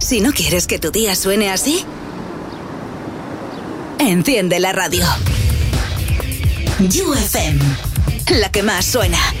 Si no quieres que tu día suene así, enciende la radio. You FM, la que más suena.